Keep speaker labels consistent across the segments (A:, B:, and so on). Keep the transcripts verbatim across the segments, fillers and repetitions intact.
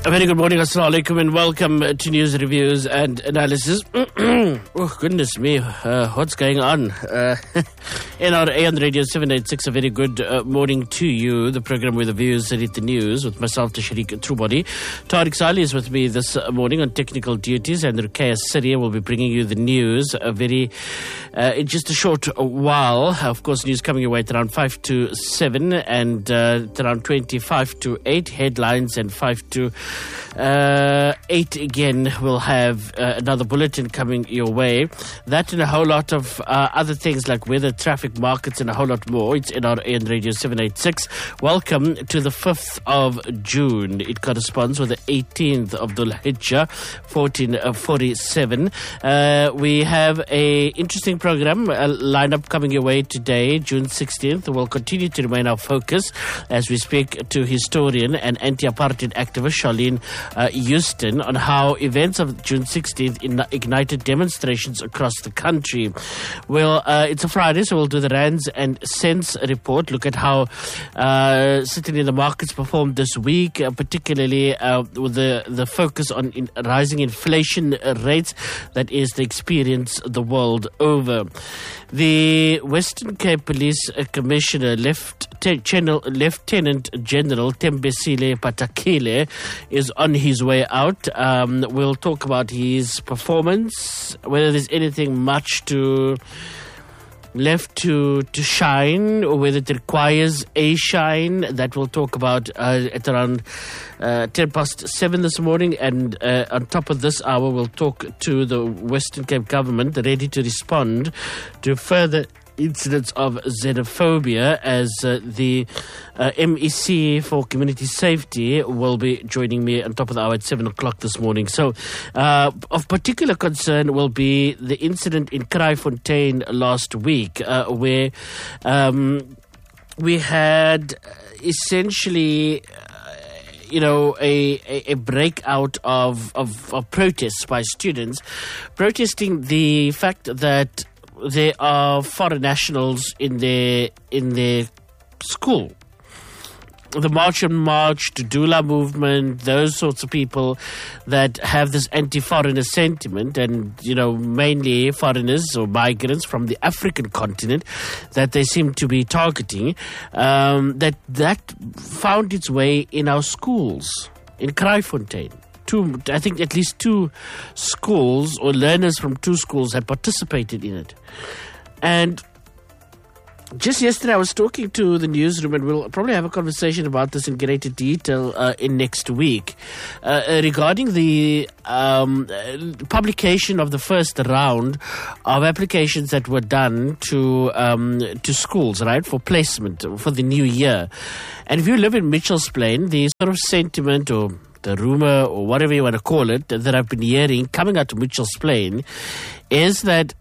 A: A very good morning, assalamu alaikum, and welcome to News Reviews and Analysis. Oh, goodness me, uh, what's going on? Uh, N R A on Radio seven eighty-six, a very good uh, morning to you. The program with the views that hit the news with myself, Tashriq Trubody. Tariq Sali is with me this morning on technical duties, and Ruqayya Syria will be bringing you the news a very, uh, in just a short while. Of course, news coming your way at around five to seven and uh, at around twenty-five to eight, headlines, and five to Uh, eight again. We'll have uh, another bulletin coming your way. That and a whole lot of uh, other things like weather, traffic, markets, and a whole lot more. It's N R A and Radio seven eighty-six. Welcome to the fifth of June. It corresponds with the eighteenth of Dhul Hijjah, fourteen forty-seven. Uh, we have a interesting program uh, lineup coming your way today, June sixteenth. Will continue to remain our focus as we speak to historian and anti-apartheid activist Charlene Uh, Houston on how events of June sixteenth in, ignited demonstrations across the country. Well, uh, it's a Friday, so we'll do the Rands and Cents report, look at how uh, certainly the markets performed this week, uh, particularly uh, with the, the focus on in rising inflation rates that is the experience the world over. The Western Cape Police Commissioner, Left, Channel, Lieutenant General Tembisile Patakile, is on his way out. Um, we'll talk about his performance, whether there's anything much to left to to shine, or whether it requires a shine. That we'll talk about uh, at around uh, ten past seven this morning. And uh, on top of this hour, we'll talk to the Western Cape government, ready to respond to further incidents of xenophobia, as uh, the uh, M E C for Community Safety will be joining me on top of the hour at seven o'clock this morning. So uh, of particular concern will be the incident in Kraaifontein last week, uh, where um, we had essentially you know, a, a, a breakout of, of, of protests by students protesting the fact that there are foreign nationals in their in their school. The March and March to Dula movement, those sorts of people that have this anti-foreigner sentiment, and, you know, mainly foreigners or migrants from the African continent that they seem to be targeting, um, that that found its way in our schools in Kraaifontein. Two, I think at least two schools or learners from two schools had participated in it. And just yesterday I was talking to the newsroom, and we'll probably have a conversation about this in greater detail uh, in next week, uh, regarding the um, publication of the first round of applications that were done to um, to schools, right, for placement for the new year. And if you live in Mitchell's Plain, the sort of sentiment or the rumor or whatever you want to call it that I've been hearing coming out of Mitchell's Plain is that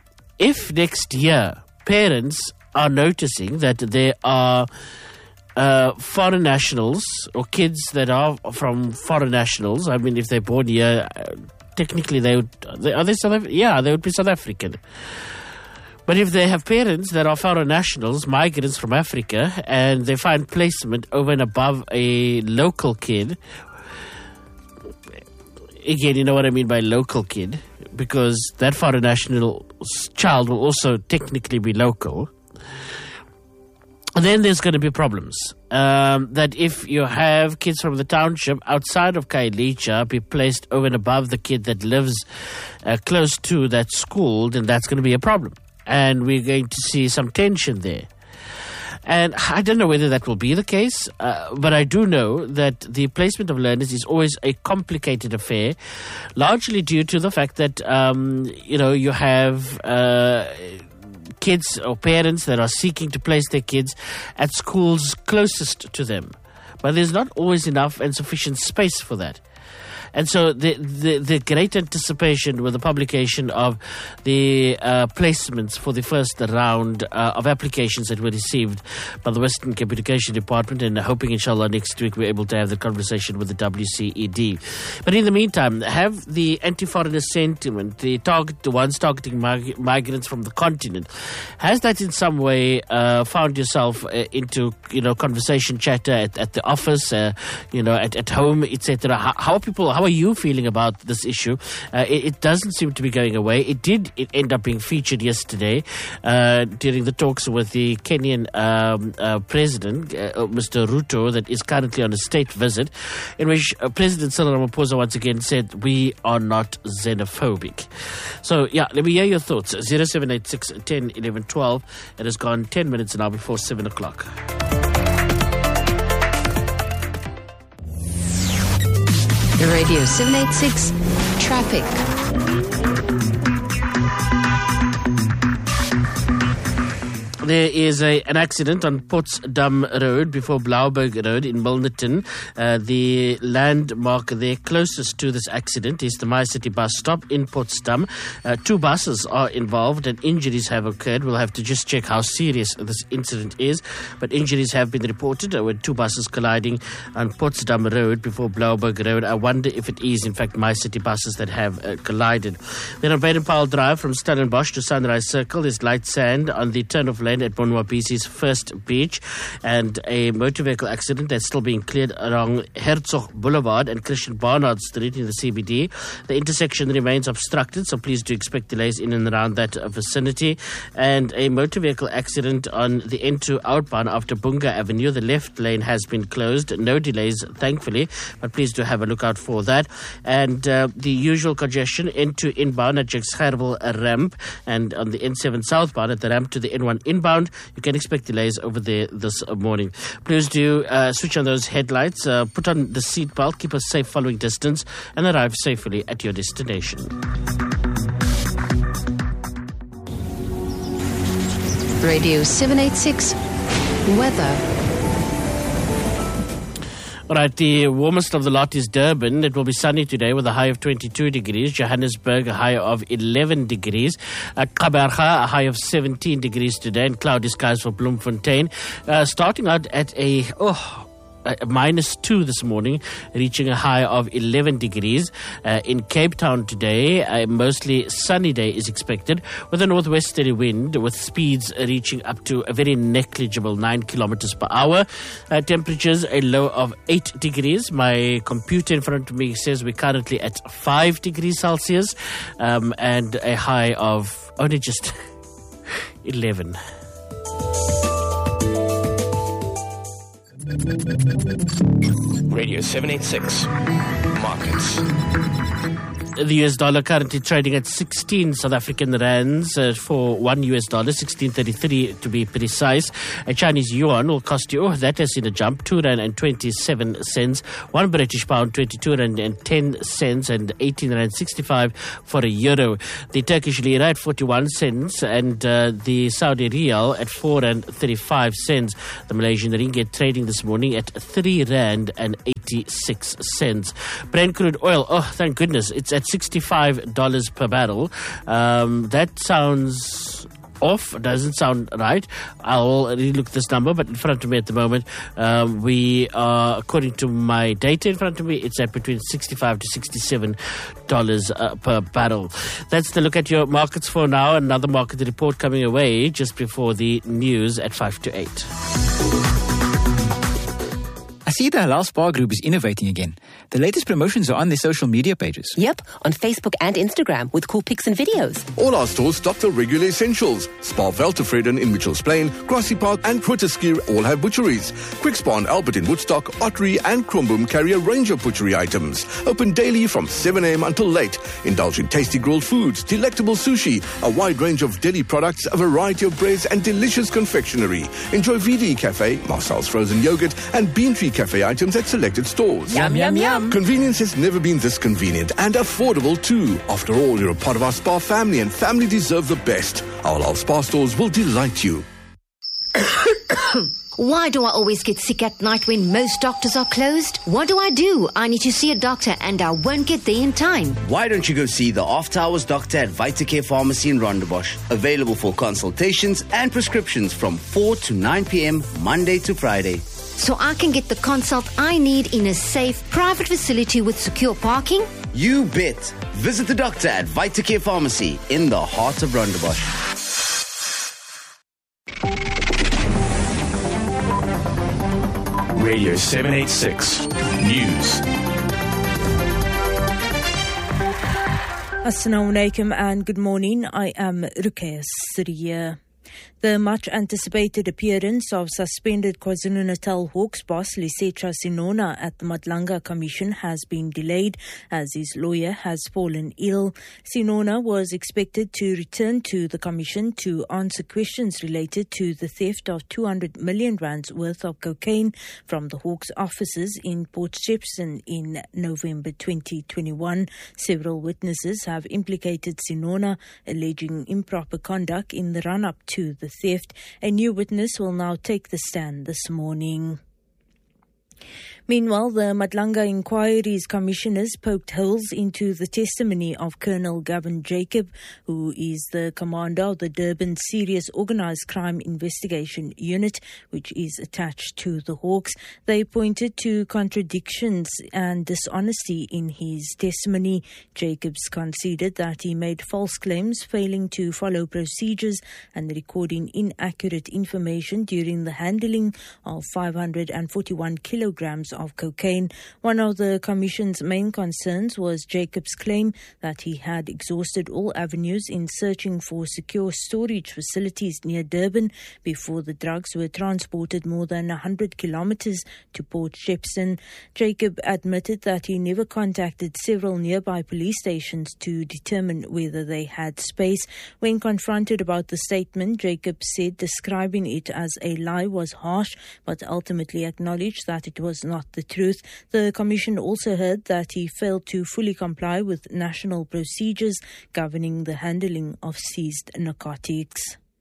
A: if next year parents are noticing that there are uh, foreign nationals or kids that are from foreign nationals, I mean, if they're born here, uh, technically they would, are they South Af- yeah, they would be South African. But if they have parents that are foreign nationals, migrants from Africa, and they find placement over and above a local kid, again, you know what I mean by local kid, because that foreign national child will also technically be local. And then there's going to be problems. Um, that if you have kids from the township outside of Khayelitsha be placed over and above the kid that lives uh, close to that school, then that's going to be a problem. And we're going to see some tension there. And I don't know whether that will be the case, uh, but I do know that the placement of learners is always a complicated affair, largely due to the fact that, um, you know, you have uh, kids or parents that are seeking to place their kids at schools closest to them. But there's not always enough and sufficient space for that. And so the, the, the great anticipation with the publication of the uh, placements for the first round uh, of applications that were received by the Western Communication Department, and hoping inshallah next week we're able to have the conversation with the W C E D. But in the meantime, have the anti-foreigner sentiment, the target, the ones targeting mig- migrants from the continent, has that in some way uh, found yourself uh, into, you know, conversation chatter at, at the office, uh, you know, at, at home, et cetera? How, how are people? How are you feeling about this issue? Uh, it, it doesn't seem to be going away. It did it end up being featured yesterday uh, during the talks with the Kenyan um, uh, president, uh, Mister Ruto, that is currently on a state visit, in which uh, President Cyril Ramaphosa once again said, we are not xenophobic. So, yeah, let me hear your thoughts. zero seven eight six, ten, eleven, twelve. It has gone ten minutes now before seven o'clock.
B: Radio seven eighty-six Traffic.
A: There is a, an accident on Potsdam Road before Blauberg Road in Milnerton. Uh, the landmark there closest to this accident is the My City bus stop in Potsdam. Uh, two buses are involved and injuries have occurred. We'll have to just check how serious this incident is. But injuries have been reported uh, with two buses colliding on Potsdam Road before Blauberg Road. I wonder if it is, in fact, My City buses that have uh, collided. Then on Baden-Powell Drive from Stellenbosch to Sunrise Circle, there's light sand on the turn-off lane at Bonwabisi's first beach, and a motor vehicle accident that's still being cleared along Herzog Boulevard and Christian Barnard Street in the C B D. The intersection remains obstructed, so please do expect delays in and around that vicinity. And a motor vehicle accident on the N two outbound after Bunga Avenue. The left lane has been closed. No delays, thankfully, but please do have a look out for that. And uh, the usual congestion, N two inbound at Jakes Gerwel ramp, and on the N seven southbound at the ramp to the N one inbound. You can expect delays over there this morning. Please do uh, switch on those headlights, uh, put on the seatbelt, keep a safe following distance, and arrive safely at your destination.
B: Radio seven eighty-six Weather.
A: All right, the warmest of the lot is Durban. It will be sunny today with a high of twenty-two degrees. Johannesburg, a high of eleven degrees. At Kaberga, a high of seventeen degrees today. And cloudy skies for Bloemfontein. Uh, starting out at a... oh. Uh, minus two this morning, reaching a high of eleven degrees. Uh, in Cape Town today, a mostly sunny day is expected with a northwesterly wind with speeds reaching up to a very negligible nine kilometers per hour. Uh, temperatures a low of eight degrees. My computer in front of me says we're currently at five degrees Celsius um, and a high of only just eleven.
C: Radio seven eighty-six Markets.
A: The U S dollar currently trading at sixteen South African rands uh, for one U S dollar, sixteen thirty-three to be precise. A Chinese yuan will cost you, oh, that has seen a jump, two rand and twenty-seven cents. One British pound, twenty-two rand and ten cents, and eighteen rand sixty-five for a euro. The Turkish lira at forty-one cents, and uh, the Saudi riyal at four rand thirty-five cents. The Malaysian ringgit trading this morning at three rand and eighty-six cents. Brent crude oil, oh, thank goodness, it's at sixty-five dollars per barrel. Um, that sounds off, doesn't sound right. I'll relook this number, but in front of me at the moment, um, we are, according to my data in front of me, it's at between sixty-five to sixty-seven dollars uh, per barrel. That's the look at your markets for now. Another market report coming away just before the news at five to eight.
D: I see the Halal Spa Group is innovating again. The latest promotions are on their social media pages.
E: Yep, on Facebook and Instagram with cool pics and videos.
F: All our stores stock the regular essentials. Spa Veltevreden in Mitchells Plain, Grassy Park and Grooteskier all have butcheries. Quick Spa and Albert in Woodstock, Ottery and Kromboom carry a range of butchery items. Open daily from seven a.m. until late. Indulge in tasty grilled foods, delectable sushi, a wide range of deli products, a variety of breads and delicious confectionery. Enjoy V D Cafe, Marcel's frozen yogurt and Bean Tree Cafe items at selected stores.
E: Yum, yum, yum.
F: Convenience has never been this convenient and affordable too. After all, you're a part of our Spa family and family deserve the best. Our Halal Spa stores will delight you.
G: Why do I always get sick at night when most doctors are closed? What do I do? I need to see a doctor and I won't get there in time.
H: Why don't you go see the After Hours doctor at Vitacare Pharmacy in Rondebosch? Available for consultations and prescriptions from four to nine p.m. Monday to Friday.
G: So I can get the consult I need in a safe, private facility with secure parking?
H: You bet. Visit the doctor at Vitacare Pharmacy in the heart of Rondebosch.
C: Radio seven eighty-six News.
I: Assalamu alaikum and good morning. I am Ruqayya Siriya. The much-anticipated appearance of suspended KwaZulu-Natal Hawks boss Lesetja Sinona at the Madlanga Commission has been delayed as his lawyer has fallen ill. Sinona was expected to return to the Commission to answer questions related to the theft of two hundred million rands worth of cocaine from the Hawks offices in Port Shepstone in November twenty twenty-one. Several witnesses have implicated Sinona, alleging improper conduct in the run-up to the theft. A new witness will now take the stand this morning. Meanwhile, the Madlanga Inquiries Commissioners poked holes into the testimony of Colonel Gavin Jacob, who is the commander of the Durban Serious Organised Crime Investigation Unit, which is attached to the Hawks. They pointed to contradictions and dishonesty in his testimony. Jacobs conceded that he made false claims, failing to follow procedures and recording inaccurate information during the handling of five hundred forty-one kilograms of cocaine. One of the Commission's main concerns was Jacob's claim that he had exhausted all avenues in searching for secure storage facilities near Durban before the drugs were transported more than one hundred kilometres to Port Shepstone. Jacob admitted that he never contacted several nearby police stations to determine whether they had space. When confronted about the statement, Jacob said describing it as a lie was harsh, but ultimately acknowledged that it was not the truth. The Commission also heard that he failed to fully comply with national procedures governing the handling of seized narcotics.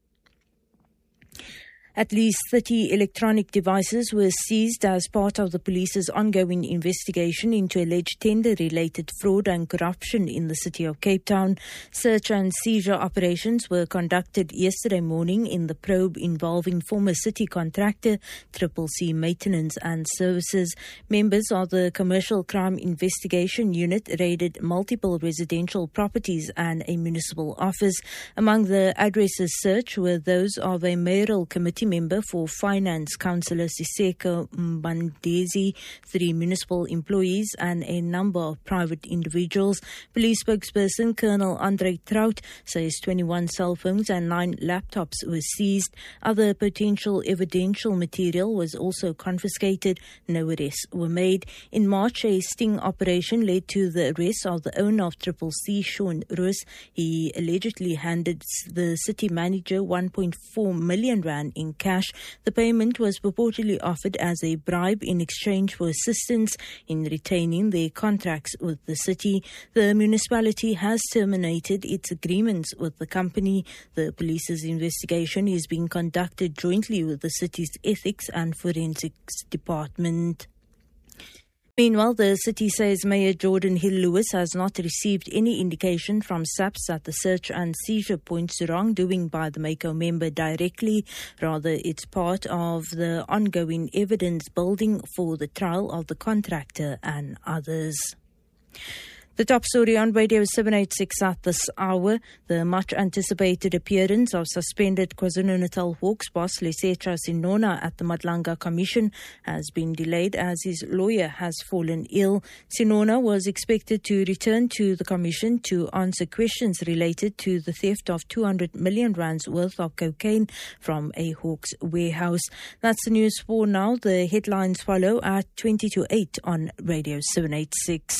I: At least thirty electronic devices were seized as part of the police's ongoing investigation into alleged tender-related fraud and corruption in the city of Cape Town. Search and seizure operations were conducted yesterday morning in the probe involving former city contractor Triple C Maintenance and Services. Members of the Commercial Crime Investigation Unit raided multiple residential properties and a municipal office. Among the addresses searched were those of a mayoral committee member for Finance, Councillor Siseko Mbandezi, three municipal employees and a number of private individuals. Police spokesperson Colonel Andre Trout says twenty-one cell phones and nine laptops were seized. Other potential evidential material was also confiscated. No arrests were made. In March, a sting operation led to the arrest of the owner of Triple C, Sean Roos. He allegedly handed the city manager one point four million rand in cash. The payment was purportedly offered as a bribe in exchange for assistance in retaining their contracts with the city. The municipality has terminated its agreements with the company. The police's investigation is being conducted jointly with the city's ethics and forensics department. Meanwhile, the city says Mayor Jordan Hill-Lewis has not received any indication from SAPS that the search and seizure points to wrongdoing by the Mako member directly. Rather, it's part of the ongoing evidence building for the trial of the contractor and others. The top story on Radio seven eighty-six at this hour, the much-anticipated appearance of suspended KwaZulu-Natal Hawks boss Lesetja Sinona at the Madlanga Commission has been delayed as his lawyer has fallen ill. Sinona was expected to return to the Commission to answer questions related to the theft of two hundred million rands worth of cocaine from a Hawks warehouse. That's the news for now. The headlines follow at twenty to eight on Radio seven eighty-six.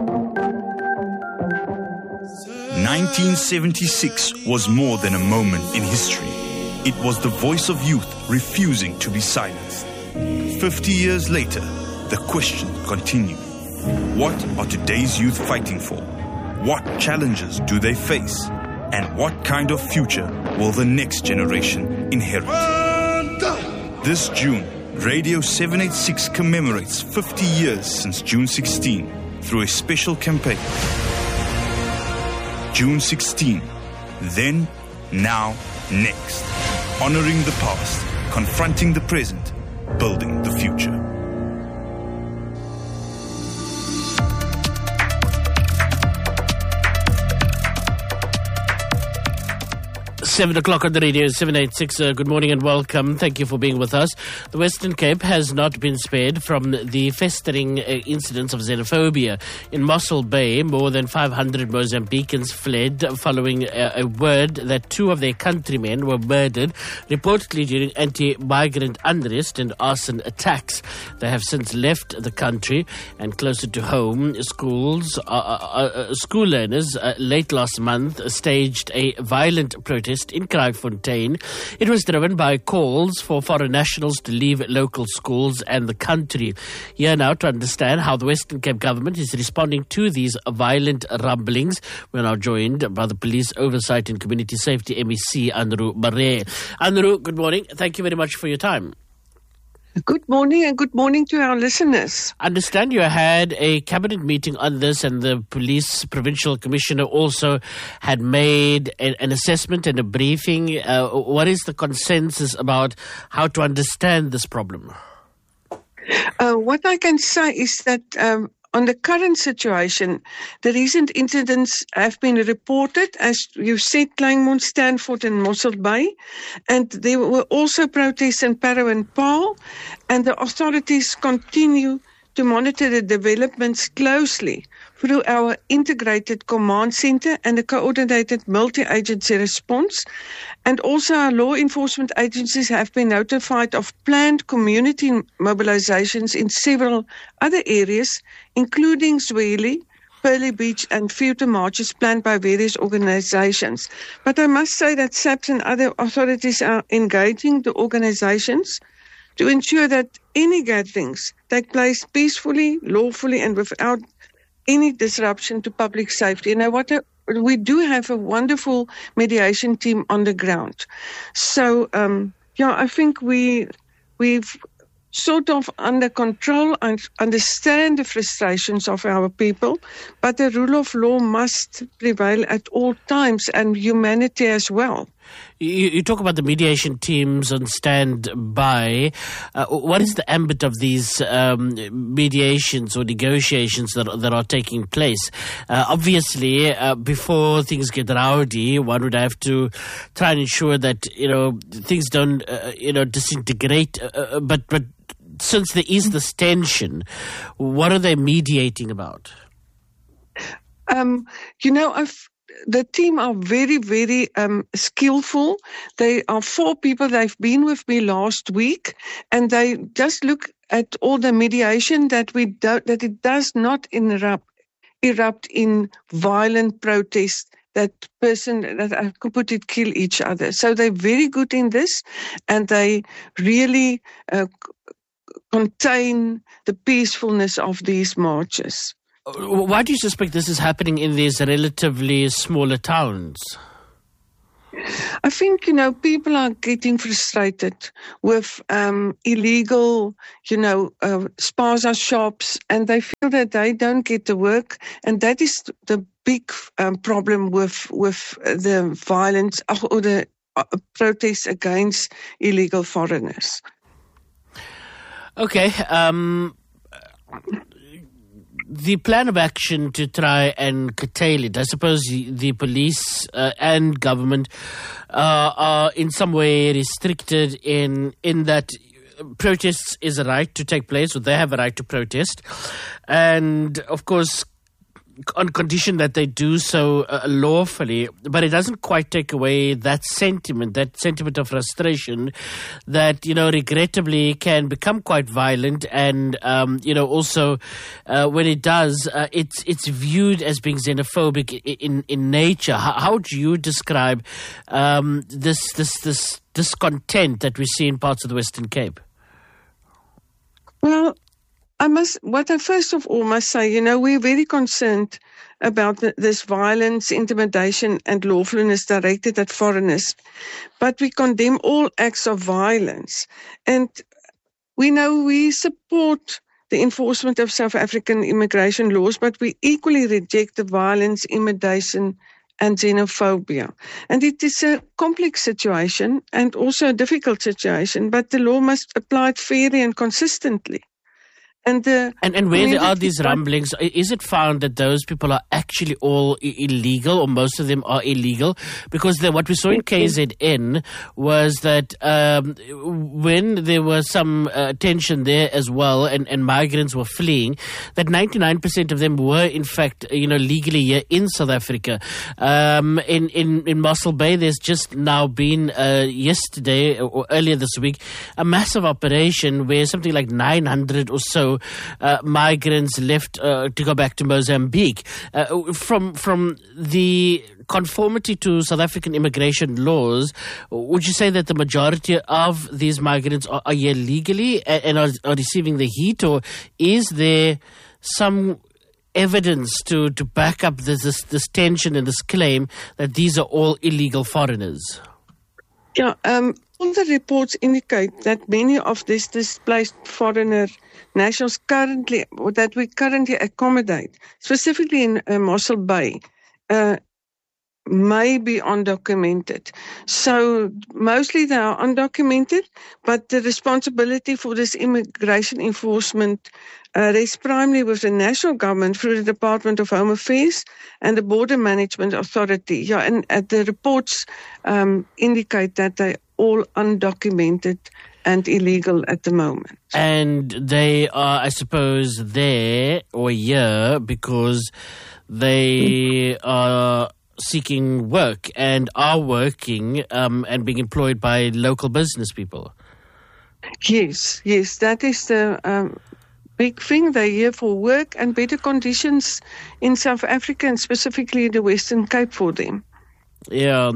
J: nineteen seventy-six was more than a moment in history. It was the voice of youth refusing to be silenced. Fifty years later, the question continues. What are today's youth fighting for? What challenges do they face? And what kind of future will the next generation inherit? This June, Radio seven eighty-six commemorates fifty years since June sixteenth through a special campaign. June sixteenth, then, now, next. Honoring the past, confronting the present, building the future.
A: Seven o'clock on the radio, seven eighty-six. Uh, good morning and welcome. Thank you for being with us. The Western Cape has not been spared from the festering uh, incidents of xenophobia. In Mossel Bay, more than five hundred Mozambicans fled following uh, a word that two of their countrymen were murdered, reportedly during anti-migrant unrest and arson attacks. They have since left the country, and closer to home, schools, uh, uh, uh, school learners uh, late last month staged a violent protest in Kraaifontein. It was driven by calls for foreign nationals to leave local schools and the country. Here now to understand how the Western Cape government is responding to these violent rumblings, we're now joined by the Police Oversight and Community Safety M E C, Anru Barre. Anru, good morning. Thank you very much for your time.
K: Good morning and good morning to our listeners.
A: I understand you had a cabinet meeting on this, and the police provincial commissioner also had made a, an assessment and a briefing. Uh, what is the consensus about how to understand this problem?
K: Uh, what I can say is that um, on the current situation, the recent incidents have been reported, as you said, Kleinmond, Stanford and Mossel Bay, and there were also protests in Parow and Paarl, and the authorities continue to monitor the developments closely through our integrated command center and a coordinated multi-agency response. And also our law enforcement agencies have been notified of planned community mobilizations in several other areas, including Zweli, Pearly Beach and future marches planned by various organizations. But I must say that S A P S and other authorities are engaging the organizations to ensure that any gatherings take place peacefully, lawfully and without any disruption to public safety. Now, what a, we do have a wonderful mediation team on the ground. So, um, yeah, I think we, we've sort of under control and understand the frustrations of our people, but the rule of law must prevail at all times, and humanity as well.
A: You, you talk about the mediation teams on standby. Uh, what is the ambit of these um, mediations or negotiations that, that are taking place? Uh, obviously, uh, before things get rowdy, one would have to try and ensure that, you know, things don't, uh, you know, disintegrate. Uh, but but since there is this tension, what are they mediating about?
K: Um, you know, I've The team are very, very um, skillful. They are four people. They've been with me last week, and they just look at all the mediation that we do, that it does not erupt, erupt in violent protest. That person that I could put it kill each other. So they're very good in this, and they really uh, contain the peacefulness of these marches.
A: Why do you suspect this is happening in these relatively smaller towns?
K: I think, you know, people are getting frustrated with um, illegal, you know, uh, spaza shops, and they feel that they don't get the work, and that is the big um, problem with with the violence or the uh, protests against illegal foreigners.
A: Okay. Um The plan of action to try and curtail it, I suppose the police uh, and government uh, are in some way restricted in in that protests is a right to take place, or they have a right to protest. And, of course, on condition that they do so uh, lawfully, but it doesn't quite take away that sentiment, that sentiment of frustration that, you know, regrettably can become quite violent. And, um, you know, also uh, when it does, uh, it's it's viewed as being xenophobic in, in nature. How, how do you describe um, this, this, this discontent that we see in parts of the Western Cape?
K: Well, I must, what I first of all must say, you know, we're very concerned about the, this violence, intimidation and lawfulness directed at foreigners. But we condemn all acts of violence. And we know we support the enforcement of South African immigration laws, but we equally reject the violence, intimidation and xenophobia. And it is a complex situation and also a difficult situation, but the law must be applied fairly and consistently. And, the
A: and and where there are these rumblings, is it found that those people are actually all I- illegal, or most of them are illegal? Because the, what we saw in K Z N was that um, when there was some uh, tension there as well, and, and migrants were fleeing, that ninety-nine percent of them were in fact, you know, legally here in South Africa. Um, in, in, in Mossel Bay, there's just now been uh, yesterday or earlier this week a massive operation where something like nine hundred or so Uh, migrants left uh, to go back to Mozambique. Uh, from from the conformity to South African immigration laws, would you say that the majority of these migrants are, are here legally and, and are, are receiving the heat, or is there some evidence to, to back up this, this this tension and this claim that these are all illegal foreigners?
K: Yeah, um, all the reports indicate that many of these displaced foreigner nationals currently, that we currently accommodate, specifically in uh, Mossel Bay, uh, may be undocumented. So mostly they are undocumented, but the responsibility for this immigration enforcement uh, rests primarily with the national government through the Department of Home Affairs and the Border Management Authority. Yeah, and uh, the reports um, indicate that they all undocumented and illegal at the moment.
A: And they are, I suppose, there or here because they are seeking work and are working um, and being employed by local business people.
K: Yes, yes, that is the um, big thing. They're here for work and better conditions in South Africa and specifically the Western Cape for them.
A: Yeah.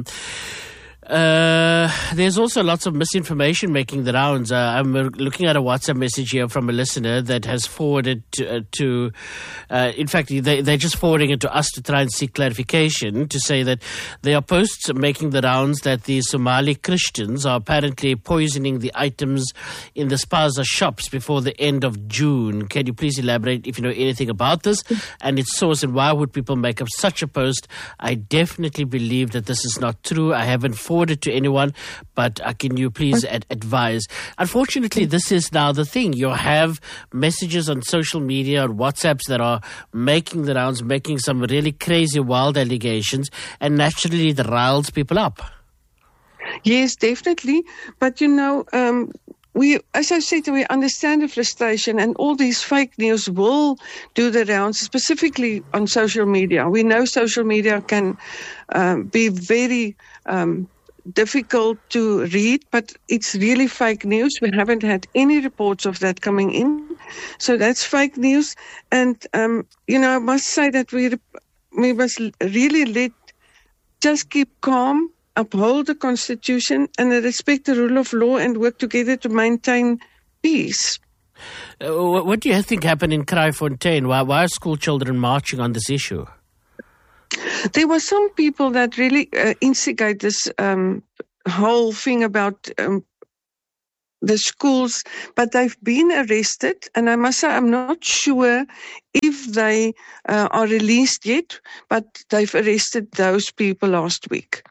A: Uh, there's also lots of misinformation making the rounds. Uh, I'm looking at a WhatsApp message here from a listener that has forwarded to, uh, to uh, in fact, they, they're just forwarding it to us to try and seek clarification, to say that there are posts making the rounds that the Somali Christians are apparently poisoning the items in the spaza shops before the end of June. Can you please elaborate if you know anything about this and its source, and why would people make up such a post? I definitely believe that this is not true. I haven't forwarded it to anyone, but uh, can you please ad- advise? Unfortunately, this is now the thing. You have messages on social media, on WhatsApps that are making the rounds, making some really crazy, wild allegations, and naturally that riles people up.
K: Yes, definitely. But, you know, um, we, as I said, we understand the frustration, and all these fake news will do the rounds, specifically on social media. We know social media can um, be very um, difficult to read, but it's really fake news. We haven't had any reports of that coming in. So that's fake news. And, um, you know, I must say that we we must really let, just keep calm, uphold the Constitution and respect the rule of law and work together to maintain peace.
A: Uh, what do you think happened in Kraaifontein? Why, why are school children marching on this issue?
K: There were some people that really uh, instigate this um, whole thing about um, the schools, but they've been arrested, and I must say I'm not sure if they uh, are released yet, but they've arrested those people last week.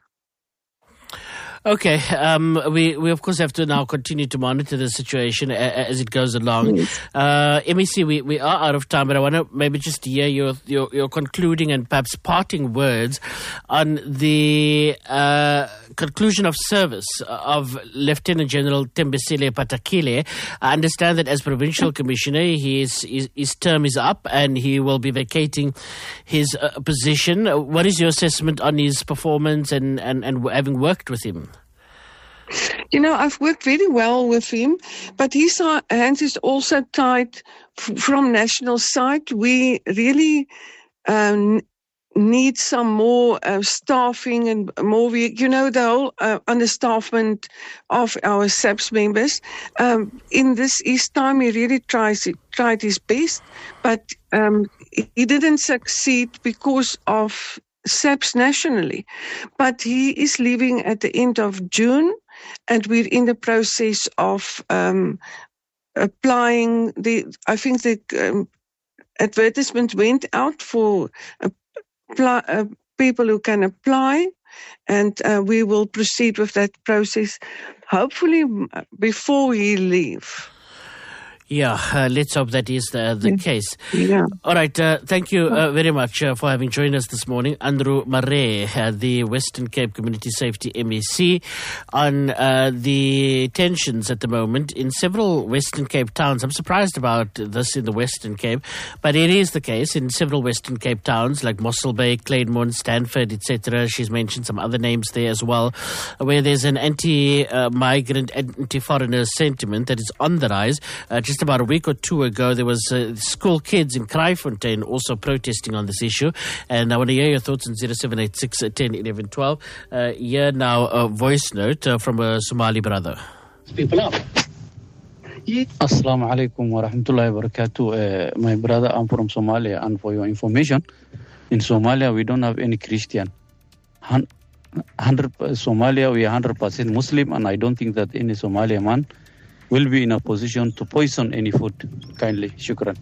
A: Okay, um, we, we of course have to now continue to monitor the situation a, a, as it goes along. Yes. Uh, M E C, we, we are out of time, but I want to maybe just hear your, your, your concluding and perhaps parting words on the uh, conclusion of service of Lieutenant General Thembisile Patakile. I understand that as Provincial Commissioner, his, his, his term is up and he will be vacating his uh, position. What is your assessment on his performance and, and, and having worked with him?
K: You know, I've worked very well with him, but his hands is also tied f- from national side. We really um, need some more uh, staffing and more, you know, the whole uh, understaffment of our S A P S members. Um, in this his time, he really tries, he tried his best, but um, he didn't succeed because of S A P S nationally. But he is leaving at the end of June, and we're in the process of um, applying. The I think the um, advertisement went out for a Apply, uh, people who can apply, and uh, we will proceed with that process, hopefully before he leave.
A: Yeah, uh, let's hope that is the, the
K: yeah.
A: case.
K: Yeah.
A: All right, uh, thank you uh, very much uh, for having joined us this morning. Andrew Murray, uh, the Western Cape Community Safety M E C, on uh, the tensions at the moment in several Western Cape towns. I'm surprised about this in the Western Cape, but it is the case in several Western Cape towns like Mossel Bay, Claremont, Stanford, et cetera. She's mentioned some other names there as well, where there's an anti-migrant, anti-foreigner sentiment that is on the rise. Uh, just about a week or two ago, there was uh, school kids in Kraaifontein also protesting on this issue. And I want to hear your thoughts on zero seven eight six, ten, eleven, twelve. Uh, here now a voice note uh, from a Somali brother.
L: People up. Assalamu alaikum wa rahmatullahi wa barakatuh. Uh, my brother, I'm from Somalia, and for your information, in Somalia we don't have any Christian. one hundred Somalia, we are one hundred percent Muslim, and I don't think that any Somalian man will be in a position to poison any food. Kindly, shukran.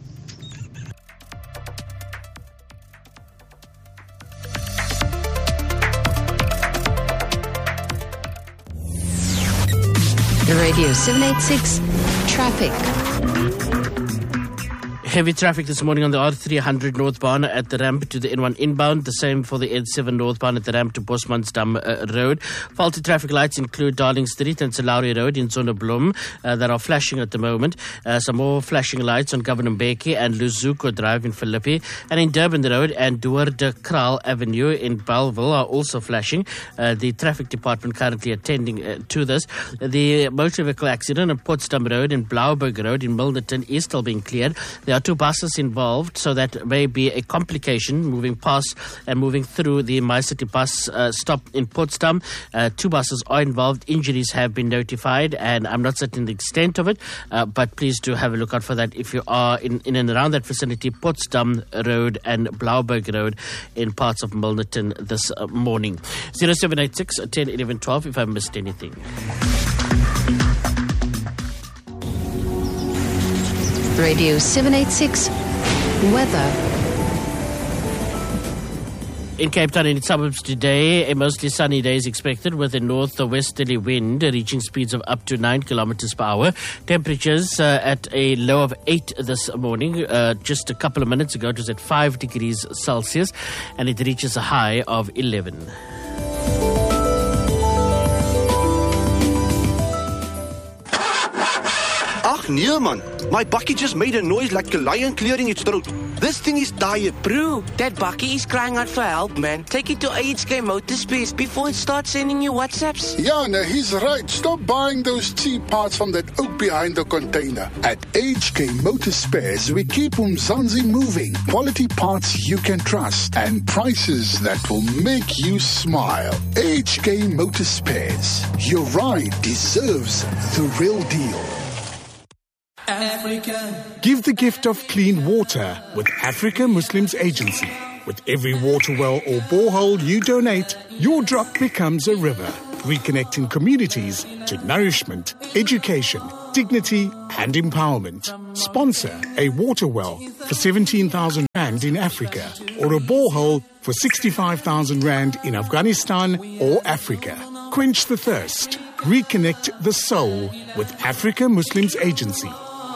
B: Radio seven eighty-six Traffic.
A: Heavy traffic this morning on the R three hundred northbound at the ramp to the N one inbound. The same for the N seven northbound at the ramp to Bosmansdam uh, Road. Faulty traffic lights include Darling Street and Salauri Road in Zonneblom uh, that are flashing at the moment. Uh, some more flashing lights on Governor Mbeki and Luzuko Drive in Philippi. And in Durban Road and Duarte Kraal Avenue in Bellville are also flashing. Uh, the traffic department currently attending uh, to this. The motor vehicle accident on Potsdam Road and Blauberg Road in Milnerton is still being cleared. There are two buses involved, so that may be a complication moving past and moving through the MyCity bus uh, stop in Potsdam. Uh, two buses are involved. Injuries have been notified, and I'm not certain the extent of it, uh, but please do have a look out for that if you are in, in and around that vicinity, Potsdam Road and Blauberg Road in parts of Milnerton this uh, morning. zero seven eight six, ten, eleven, twelve if I missed anything.
B: Radio seven eighty-six Weather.
A: In Cape Town and its suburbs today, a mostly sunny day is expected with a north-westerly wind reaching speeds of up to nine kilometers per hour. Temperatures uh, at a low of eight this morning. Uh, just a couple of minutes ago, it was at five degrees Celsius, and it reaches a high of eleven.
M: Ach nee man, my bakkie just made a noise like a lion clearing its throat. This thing is tired.
N: Bro, that bakkie is crying out for help, man. Take it to A H K Motorspares before it starts sending you WhatsApps.
O: Yeah, no, he's right. Stop buying those cheap parts from that oak behind the container. At A H K Motorspares, we keep Umzansi moving. Quality parts you can trust and prices that will make you smile. A H K Motorspares. Your ride deserves the real deal.
P: Africa. Give the gift of clean water with Africa Muslims Agency. With every water well or borehole you donate, your drop becomes a river, reconnecting communities to nourishment, education, dignity and empowerment. Sponsor a water well for seventeen thousand rand in Africa or a borehole for sixty-five thousand rand in Afghanistan or Africa. Quench the thirst. Reconnect the soul with Africa Muslims Agency.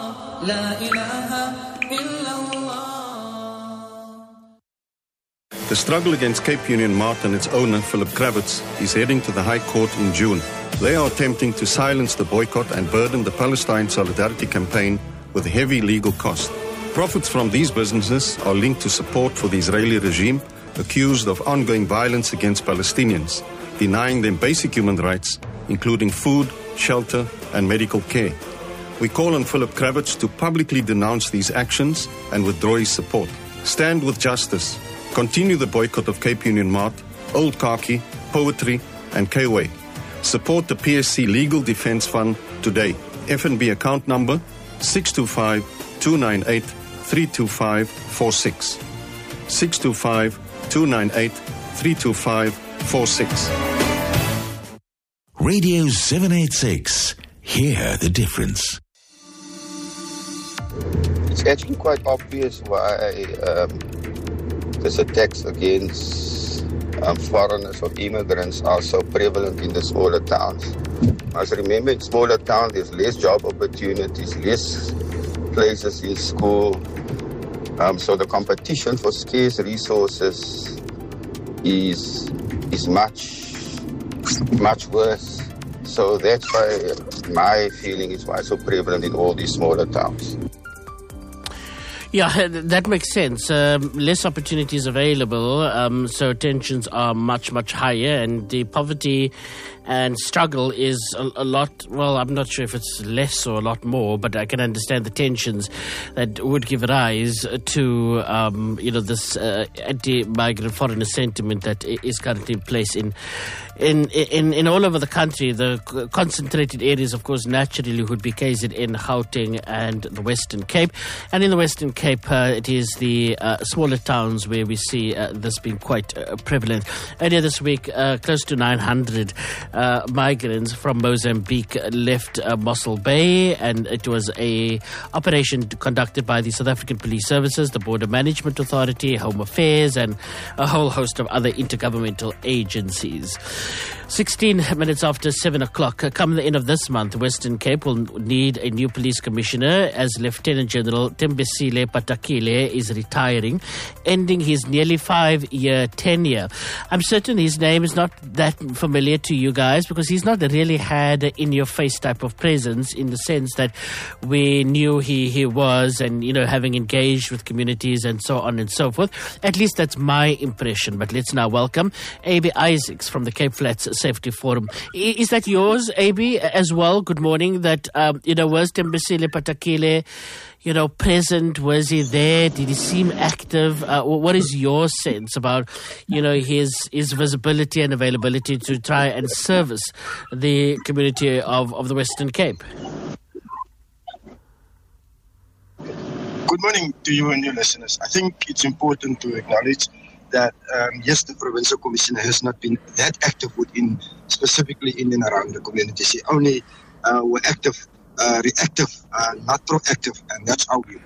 Q: The struggle against Cape Union Mart and its owner, Philip Kravitz, is heading to the High Court in June. They are attempting to silence the boycott and burden the Palestine Solidarity Campaign with heavy legal costs. Profits from these businesses are linked to support for the Israeli regime, accused of ongoing violence against Palestinians, denying them basic human rights, including food, shelter, and medical care. We call on Philip Kravitz to publicly denounce these actions and withdraw his support. Stand with justice. Continue the boycott of Cape Union Mart, Old Khaki, Poetry and K-Way. Support the P S C Legal Defence Fund today. F N B account number six two five, two nine eight, three two five four six. six two five, two nine eight, three two five four six.
R: Radio seven eighty-six. Hear the difference.
S: It's actually quite obvious why um, this attacks against um, foreigners or immigrants are so prevalent in the smaller towns. As remember, in smaller towns, there's less job opportunities, less places in school. Um, so the competition for scarce resources is is much, much worse. So that's why my feeling is why it's so prevalent in all these smaller towns.
A: Yeah, that makes sense. Um, less opportunities available, um, so tensions are much, much higher, and the poverty and struggle is a, a lot, well, I'm not sure if it's less or a lot more, but I can understand the tensions that would give rise to, um, you know, this uh, anti-migrant foreigner sentiment that is currently in place in In, in in all over the country. The concentrated areas, of course, naturally would be K Z N, Gauteng and the Western Cape. And in the Western Cape, uh, it is the uh, smaller towns where we see uh, this being quite uh, prevalent. Earlier this week, uh, close to nine hundred uh, migrants from Mozambique left uh, Mossel Bay, and it was a operation conducted by the South African Police Services, the Border Management Authority, Home Affairs, and a whole host of other intergovernmental agencies. sixteen minutes after seven o'clock, come the end of this month, Western Cape will need a new police commissioner as Lieutenant General Tembisile Patakile is retiring, ending his nearly five-year tenure. I'm certain his name is not that familiar to you guys because he's not really had an in-your-face type of presence in the sense that we knew he, he was and, you know, having engaged with communities and so on and so forth. At least that's my impression. But let's now welcome A B Isaacs from the Cape Flats Safety Forum. Is that yours, A B, as well? Good morning. That, um, you know, was Tembisile Patakile, you know, present? Was he there? Did he seem active? Uh, what is your sense about, you know, his his visibility and availability to try and service the community of, of the Western Cape?
T: Good morning to you and your listeners. I think it's important to acknowledge that, um, yes, the provincial commissioner has not been that active within, specifically in and around the communities. He only uh, were active, uh, reactive, uh, not proactive, and that's our view.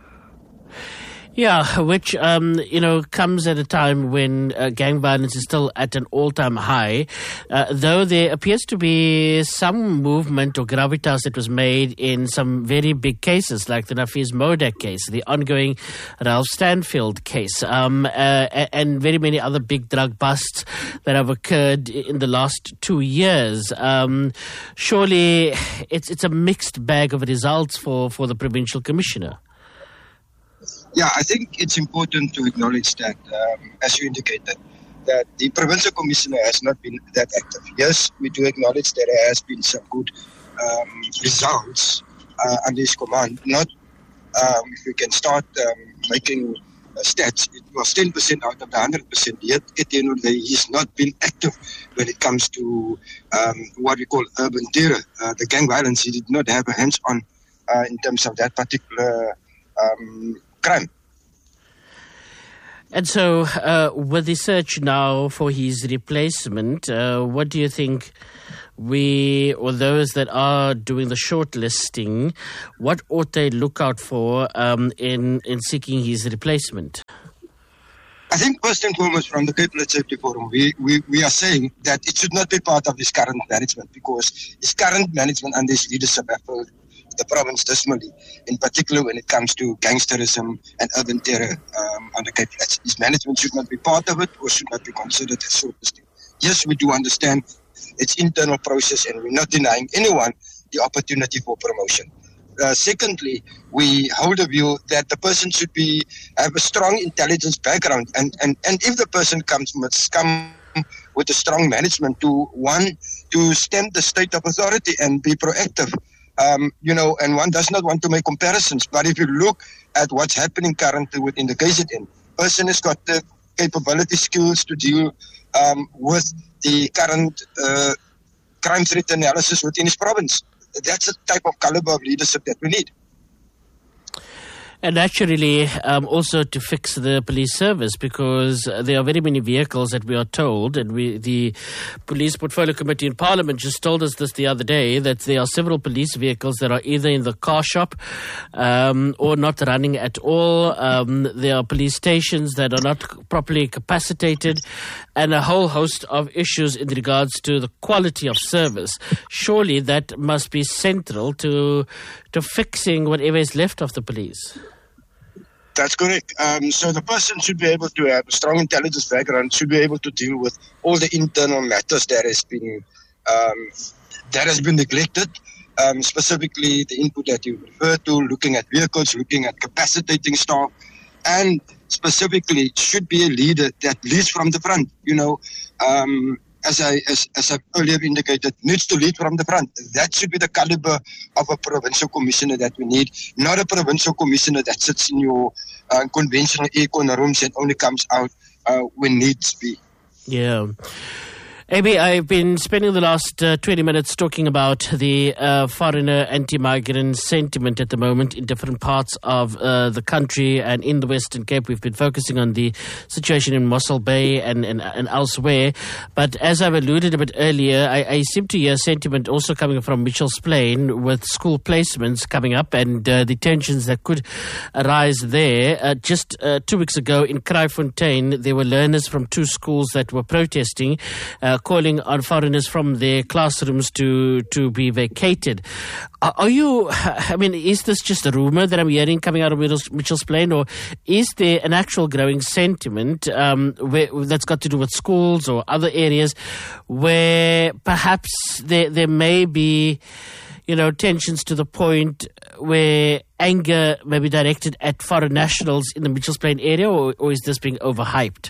A: Yeah, which, um, you know, comes at a time when uh, gang violence is still at an all-time high, uh, though there appears to be some movement or gravitas that was made in some very big cases, like the Nafiz Modak case, the ongoing Ralph Stanfield case, um, uh, and very many other big drug busts that have occurred in the last two years. Um, surely it's it's a mixed bag of results for, for the provincial commissioner.
T: Yeah, I think it's important to acknowledge that, um, as you indicated, that the provincial commissioner has not been that active. Yes, we do acknowledge that there has been some good um, results uh, under his command. Not, um, if we can start um, making uh, stats, it was ten percent out of the one hundred percent. Yet, at the end of the day, he's not been active when it comes to um, what we call urban terror. Uh, the gang violence, he did not have a hands-on uh, in terms of that particular um crime.
A: And so, uh, with the search now for his replacement, uh, what do you think we, or those that are doing the shortlisting, what ought they look out for um, in, in seeking his replacement?
T: I think first and foremost from the Cape Flats Safety Forum, we, we, we are saying that it should not be part of his current management because his current management under his leadership have failed the province dismally, in particular when it comes to gangsterism and urban terror um, on the Cape Flats. His management should not be part of it or should not be considered as shortlisting. Yes, we do understand its internal process and we're not denying anyone the opportunity for promotion. Uh, secondly, we hold a view that the person should be have a strong intelligence background and, and, and if the person comes must come with a strong management to one, to stem the state of authority and be proactive. Um, you know, and one does not want to make comparisons. But if you look at what's happening currently within the K Z N, person has got the capability, skills to deal um, with the current uh, crime threat analysis within his province. That's the type of caliber of leadership that we need.
A: And naturally, um, also to fix the police service, because there are very many vehicles that we are told, and we, the Police Portfolio Committee in Parliament just told us this the other day, that there are several police vehicles that are either in the car shop um, or not running at all. Um, there are police stations that are not properly capacitated, and a whole host of issues in regards to the quality of service. Surely that must be central to to fixing whatever is left of the police.
T: That's correct. Um, so the person should be able to have a strong intelligence background, should be able to deal with all the internal matters that has been um, that has been neglected. Um, specifically, the input that you refer to, looking at vehicles, looking at capacitating staff, and specifically should be a leader that leads from the front. You know, um, as I as, as I earlier indicated, needs to lead from the front. That should be the caliber of a provincial commissioner that we need, not a provincial commissioner that sits in your uh, conventional aircon rooms and only comes out uh, when needs be.
A: Yeah. A B, I've been spending the last uh, twenty minutes talking about the uh, foreigner anti-migrant sentiment at the moment in different parts of uh, the country, and in the Western Cape. We've been focusing on the situation in Mossel Bay and, and, and elsewhere. But as I've alluded a bit earlier, I, I seem to hear sentiment also coming from Mitchell's Plain with school placements coming up and uh, the tensions that could arise there. Uh, just uh, two weeks ago in Kraaifontein, there were learners from two schools that were protesting, uh, calling on foreigners from their classrooms to, to be vacated. Are, are you, I mean, is this just a rumor that I'm hearing coming out of Mitchell's Plain, or is there an actual growing sentiment um, where, that's got to do with schools or other areas where perhaps there, there may be, you know, tensions to the point where anger may be directed at foreign nationals in the Mitchell's Plain area, or, or is this being overhyped?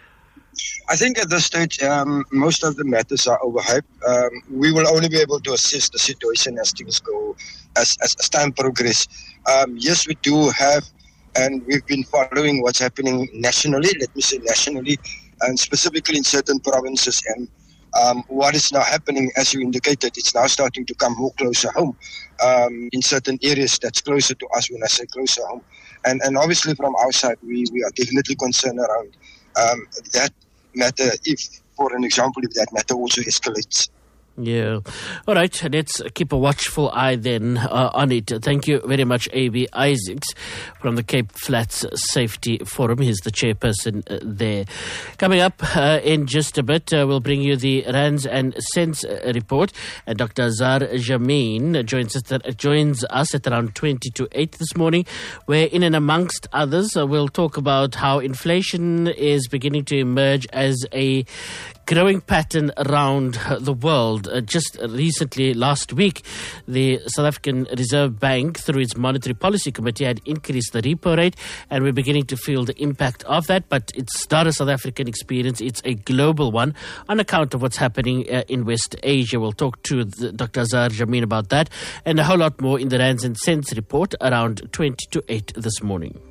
T: I think at this stage, um, most of the matters are overhyped. Um, we will only be able to assess the situation as things go, as, as, as time progresses. Um, yes, we do have, and we've been following what's happening nationally, let me say nationally, and specifically in certain provinces. And um, what is now happening, as you indicated, it's now starting to come more closer home um, in certain areas that's closer to us when I say closer home. And, and obviously from our side, we, we are definitely concerned around um, that matter, if, for an example, if that matter also escalates.
A: Yeah. All right. Let's keep a watchful eye then uh, on it. Thank you very much, A B Isaacs from the Cape Flats Safety Forum. He's the chairperson uh, there. Coming up uh, in just a bit, uh, we'll bring you the Rands and Cents uh, report. Uh, Doctor Azar Jammine joins us, uh, joins us at around twenty to eight this morning, where in and amongst others, uh, we'll talk about how inflation is beginning to emerge as a growing pattern around the world. Uh, just recently, last week, the South African Reserve Bank, through its Monetary Policy Committee, had increased the repo rate, and we're beginning to feel the impact of that. But it's not a South African experience, it's a global one on account of what's happening uh, in West Asia. We'll talk to the, Doctor Azar Jammine about that and a whole lot more in the Rands and Cents report around twenty to eight this morning.